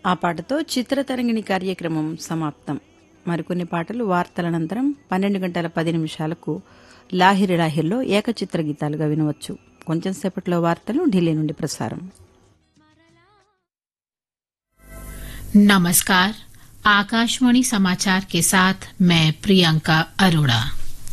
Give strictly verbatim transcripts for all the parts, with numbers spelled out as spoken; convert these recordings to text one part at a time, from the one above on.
ఆ పాటతో చిత్రతరంగిణి కార్యక్రమం సమాప్తం. మరికొన్ని పాటలు వార్తలనంతరం పన్నెండు గంటల పది నిమిషాలకు లాహిరి లాహిర్లో ఏకచిత్ర గీతాలుగా వినవచ్చు. కొంచెం సేపట్లో వార్తలు ఢిల్లీ నుండి ప్రసారం. नमस्कार, आकाशवाणी समाचार के साथ मैं प्रियंका अरोड़ा।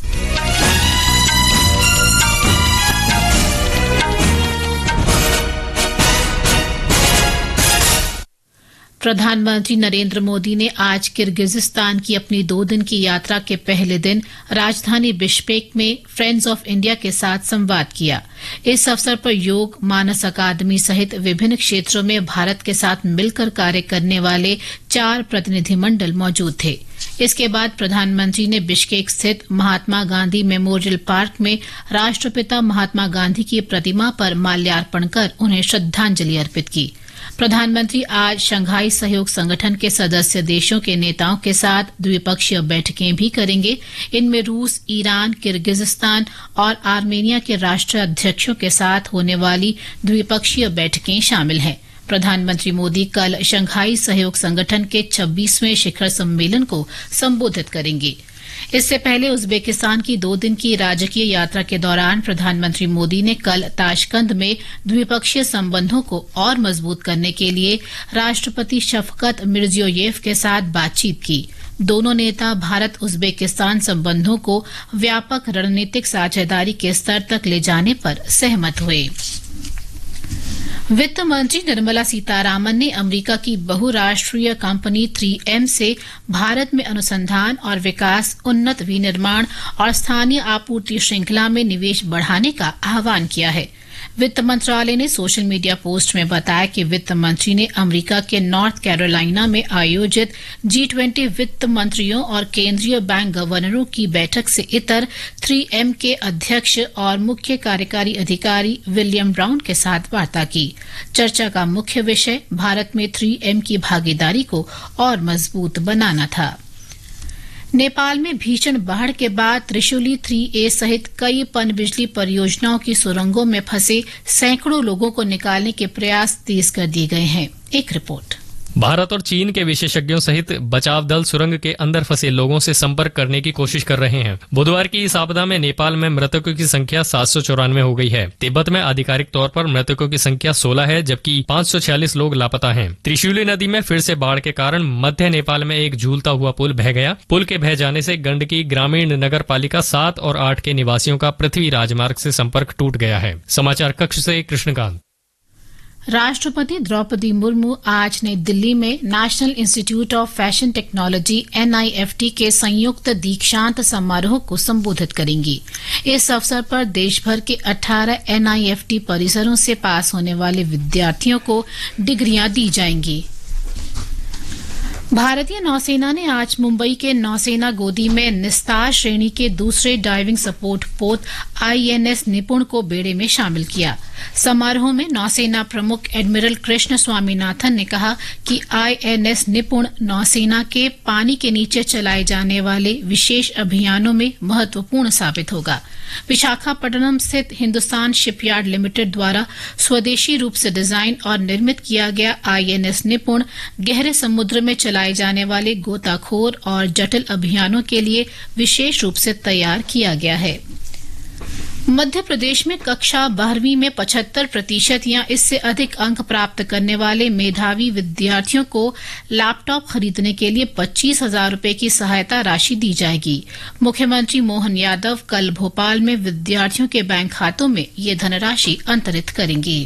प्रधानमंत्री नरेंद्र मोदी ने आज किर्गिजिस्तान की अपनी दो दिन की यात्रा के पहले दिन राजधानी बिश्केक में फ्रेंड्स ऑफ इंडिया के साथ संवाद किया। इस अवसर पर योग, मानस अकादमी सहित विभिन्न क्षेत्रों में भारत के साथ मिलकर कार्य करने वाले चार प्रतिनिधिमंडल मौजूद थे। इसके बाद प्रधानमंत्री ने बिश्केक स्थित महात्मा गांधी मेमोरियल पार्क में राष्ट्रपिता महात्मा गांधी की प्रतिमा पर माल्यार्पण कर उन्हें श्रद्धांजलि अर्पित की। प्रधानमंत्री आज शंघाई सहयोग संगठन के सदस्य देशों के नेताओं के साथ द्विपक्षीय बैठकें भी करेंगे। इनमें रूस, ईरान, किर्गिजिस्तान और आर्मेनिया के राष्ट्राध्यक्षों के साथ होने वाली द्विपक्षीय बैठकें शामिल हैं। प्रधानमंत्री मोदी कल शंघाई सहयोग संगठन के छब्बीसवें शिखर सम्मेलन को संबोधित करेंगे। इससे पहले उज्बेकिस्तान की दो दिन की राजकीय यात्रा के दौरान प्रधानमंत्री मोदी ने कल ताशकंद में द्विपक्षीय संबंधों को और मजबूत करने के लिए राष्ट्रपति शफकत मिर्जियोयेव के साथ बातचीत की। दोनों नेता भारत उज्बेकिस्तान संबंधों को व्यापक रणनीतिक साझेदारी के स्तर तक ले जाने पर सहमत हुए। वित्त मंत्री निर्मला सीतारामन ने अमेरिका की बहुराष्ट्रीय कंपनी थ्री एम से भारत में अनुसंधान और विकास, उन्नत विनिर्माण और स्थानीय आपूर्ति श्रृंखला में निवेश बढ़ाने का आह्वान किया है। वित्त मंत्रालय ने सोशल मीडिया पोस्ट में बताया कि वित्त मंत्री ने अमेरिका के नॉर्थ कैरोलिना में आयोजित जी ट्वेंटी वित्त मंत्रियों और केंद्रीय बैंक गवर्नरों की बैठक से इतर थ्री एम के अध्यक्ष और मुख्य कार्यकारी अधिकारी विलियम ब्राउन के साथ वार्ता की। चर्चा का मुख्य विषय भारत में थ्री एम की भागीदारी को और मजबूत बनाना था। नेपाल में भीषण बाढ़ के बाद त्रिशूली थ्री ए सहित कई पनबिजली परियोजनाओं की सुरंगों में फंसे सैकड़ों लोगों को निकालने के प्रयास तेज कर दिए गए हैं। एक रिपोर्ट। भारत और चीन के विशेषज्ञों सहित बचाव दल सुरंग के अंदर फंसे लोगों से संपर्क करने की कोशिश कर रहे हैं। बुधवार की इस आपदा में नेपाल में मृतकों की संख्या सात सौ चौरानवे हो गई है। तिब्बत में आधिकारिक तौर पर मृतकों की संख्या सोलह है, जबकि पाँच सौ छियालीस लोग लापता हैं। त्रिशूली नदी में फिर से बाढ़ के कारण मध्य नेपाल में एक झूलता हुआ पुल बह गया। पुल के बह जाने से गंडकी ग्रामीण नगर पालिका सात और आठ के निवासियों का पृथ्वी राजमार्ग से संपर्क टूट गया है। समाचार कक्ष से कृष्णकांत। राष्ट्रपति द्रौपदी मुर्मू आज नई दिल्ली में national institute of fashion technology N I F T के संयुक्त दीक्षांत समारोह को संबोधित करेंगी। इस अवसर पर देश भर के अठारह एन आई एफ टी परिसरों से पास होने वाले विद्यार्थियों को डिग्रियां दी जाएंगी। भारतीय नौसेना ने आज मुंबई के नौसेना गोदी में निस्तार श्रेणी के दूसरे डाइविंग सपोर्ट पोत आई एन एस निपुण को बेड़े में शामिल किया। समारोह में नौसेना प्रमुख एडमिरल कृष्ण स्वामीनाथन ने कहा कि आई एन एस निपुण नौसेना के पानी के नीचे चलाए जाने वाले विशेष अभियानों में महत्वपूर्ण साबित होगा। विशाखापट्टनम स्थित हिंदुस्तान शिपयार्ड लिमिटेड द्वारा स्वदेशी रूप से डिजाइन और निर्मित किया गया आई एन एस निपुण गहरे समुद्र में चलाए जाने वाले गोताखोर और जटिल अभियानों के लिए विशेष रूप से तैयार किया गया है। मध्य प्रदेश में कक्षा बारहवीं में पचहत्तर प्रतिशत या इससे अधिक अंक प्राप्त करने वाले मेधावी विद्यार्थियों को लैपटॉप खरीदने के लिए पच्चीस हजार रूपये की सहायता राशि दी जाएगी। मुख्यमंत्री मोहन यादव कल भोपाल में विद्यार्थियों के बैंक खातों में ये धनराशि अंतरित करेंगे।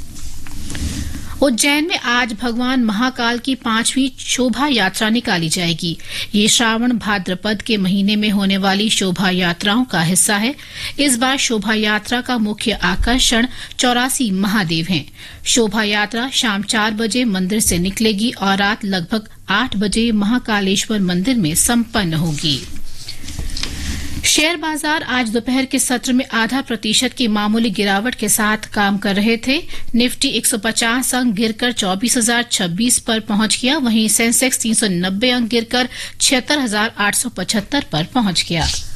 उज्जैन में आज भगवान महाकाल की पांचवी शोभा यात्रा निकाली जाएगी। ये श्रावण भाद्रपद के महीने में होने वाली शोभा यात्राओं का हिस्सा है। इस बार शोभा यात्रा का मुख्य आकर्षण चौरासी महादेव हैं। शोभा यात्रा शाम चार बजे मंदिर से निकलेगी और रात लगभग आठ बजे महाकालेश्वर मंदिर में संपन्न होगी। शेयर बाजार आज दोपहर के सत्र में आधा प्रतिशत की मामूली गिरावट के साथ काम कर रहे थे। निफ्टी एक सौ पचास अंक गिरकर चौबीस हजार छब्बीस पर पहुंच गया। वहीं सेंसेक्स तीन सौ नब्बे अंक गिरकर छिहत्तर हजार आठ सौ पचहत्तर पर पहुंच गया।